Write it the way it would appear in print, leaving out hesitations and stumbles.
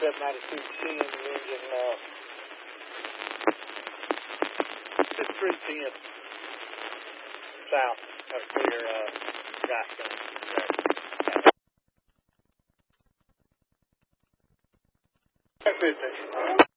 792 the engine, just 310 south. Got a clear gas gun. That's it.